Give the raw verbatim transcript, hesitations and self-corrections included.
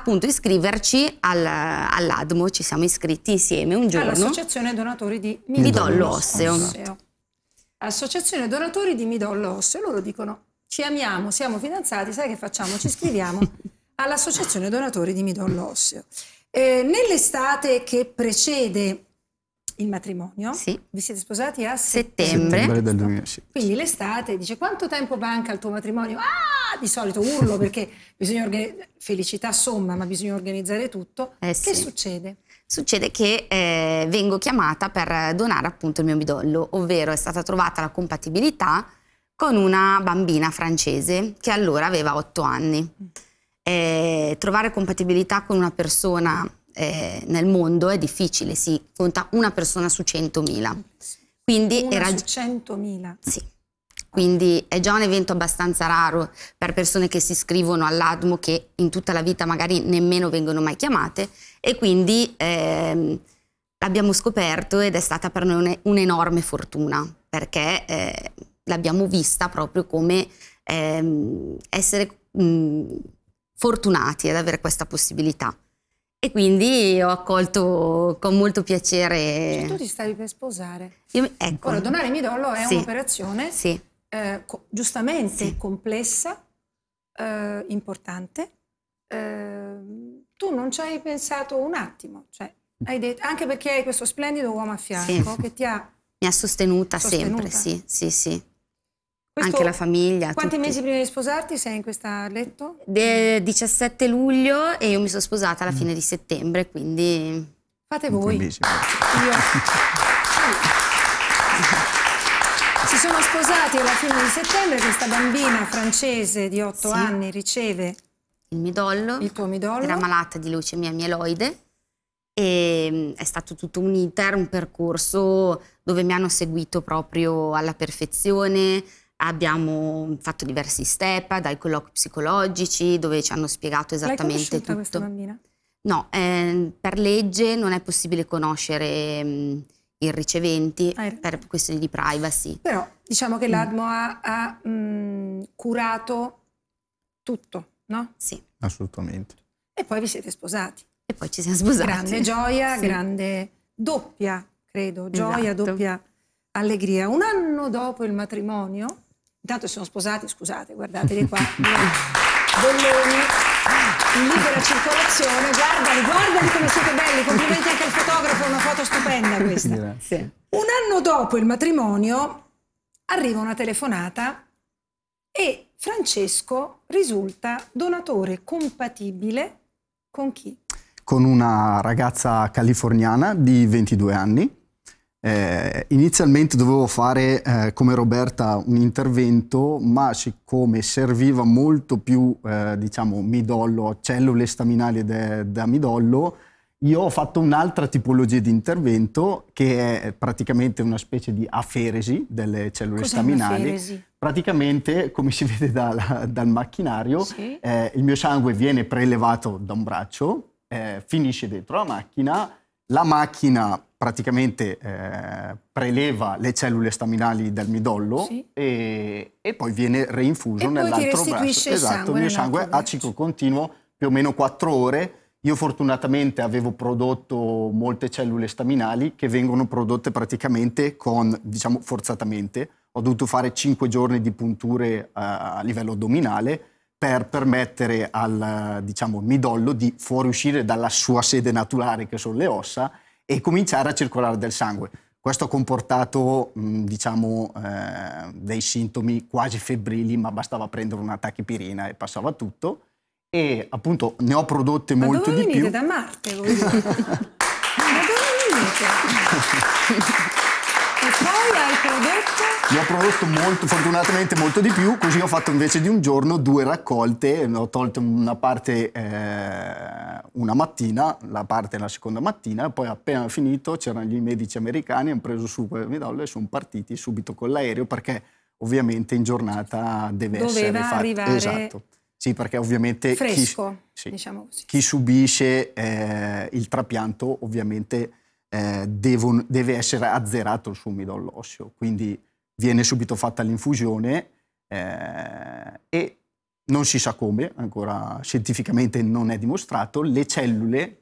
appunto iscriverci al, all'ADMO, ci siamo iscritti insieme un giorno. All'Associazione Donatori di Midollo, Midollo Osseo. Osseo. Associazione Donatori di Midollo Osseo. Loro dicono: ci amiamo, siamo fidanzati, sai che facciamo? Ci iscriviamo all'Associazione Donatori di Midollo Osseo. Eh, nell'estate che precede il matrimonio, sì. vi siete sposati a settembre, settembre del duemilasedici. Quindi l'estate dice: quanto tempo manca al tuo matrimonio? Ah, di solito urlo perché bisogna organizzare, felicità somma, ma bisogna organizzare tutto. Eh sì. Che succede? Succede che eh, vengo chiamata per donare appunto il mio midollo, ovvero è stata trovata la compatibilità con una bambina francese che allora aveva otto anni. Eh, trovare compatibilità con una persona eh, nel mondo è difficile, si conta una persona su centomila. Quindi una era su centomila. Sì. Quindi è già un evento abbastanza raro per persone che si iscrivono all'ADMO, che in tutta la vita magari nemmeno vengono mai chiamate, e quindi ehm, l'abbiamo scoperto ed è stata per noi un'enorme fortuna, perché eh, l'abbiamo vista proprio come ehm, essere mh, fortunati ad avere questa possibilità. E quindi ho accolto con molto piacere. Cioè, tu ti stavi per sposare. Io, ecco. Ora, donare midollo è sì. un'operazione sì. eh, giustamente sì. complessa, eh, importante. Eh, tu non ci hai pensato un attimo, cioè, hai detto, anche perché hai questo splendido uomo a fianco sì. che ti ha mi ha sostenuta, sostenuta. sempre, sì, sì, sì. Questo, anche la famiglia. Quanti tutti. mesi prima di sposarti sei in questa letto? De diciassette luglio e io mi sono sposata alla fine di settembre, quindi... Fate voi. Io... Si sono sposati alla fine di settembre, questa bambina francese di otto sì. anni riceve il midollo. Il tuo midollo. Era malata di leucemia mieloide e è stato tutto un iter, un percorso dove mi hanno seguito proprio alla perfezione. Abbiamo fatto diversi step, dai colloqui psicologici, dove ci hanno spiegato esattamente tutto. L'hai questa bambina? No, eh, per legge non è possibile conoscere mh, i riceventi ah, per questioni di privacy. Però diciamo che l'ADMO mm. ha, ha mh, curato tutto, no? Sì. Assolutamente. E poi vi siete sposati. E poi ci siamo sposati. Grande gioia, sì. grande doppia, credo, gioia, esatto. doppia allegria. Un anno dopo il matrimonio, intanto si sono sposati, scusate, guardateli qua, bolloni in libera circolazione, guardali, guardali come siete belli, complimenti anche al fotografo, una foto stupenda questa. Grazie. Un anno dopo il matrimonio arriva una telefonata e Francesco risulta donatore compatibile con chi? Con una ragazza californiana di ventidue anni. Eh, inizialmente dovevo fare eh, come Roberta un intervento, ma siccome serviva molto più eh, diciamo midollo, cellule staminali da midollo, io ho fatto un'altra tipologia di intervento che è praticamente una specie di aferesi delle cellule Cos'è staminali. un'aferesi? Praticamente, come si vede dal, dal macchinario, sì. eh, il mio sangue viene prelevato da un braccio, eh, finisce dentro la macchina, la macchina praticamente eh, preleva le cellule staminali del midollo sì. e, e poi viene reinfuso e nell'altro braccio. Il esatto, il mio sangue a ciclo continuo più o meno quattro ore. Io fortunatamente avevo prodotto molte cellule staminali che vengono prodotte praticamente con, diciamo, forzatamente. Ho dovuto fare cinque giorni di punture uh, a livello addominale per permettere al, diciamo, midollo di fuoriuscire dalla sua sede naturale, che sono le ossa, e cominciare a circolare del sangue. Questo ha comportato, mh, diciamo, eh, dei sintomi quasi febbrili, ma bastava prendere una tachipirina e passava tutto. E appunto ne ho prodotte ma molto di più. Ma dove venite? Da Marte voi? Ma dove venite? E poi hai prodotto? Ne ho prodotto molto, fortunatamente molto di più, così ho fatto invece di un giorno due raccolte, ne ho tolto una parte eh, una mattina, la parte la seconda mattina, e poi appena finito c'erano gli medici americani, hanno preso su quel midollo e sono partiti subito con l'aereo, perché ovviamente in giornata deve Doveva essere fatto. arrivare Esatto. Sì, perché ovviamente fresco, chi, sì, diciamo così. Chi subisce eh, il trapianto ovviamente eh, devono, deve essere azzerato il suo midollo osseo, quindi viene subito fatta l'infusione eh, e non si sa come, ancora scientificamente non è dimostrato, le cellule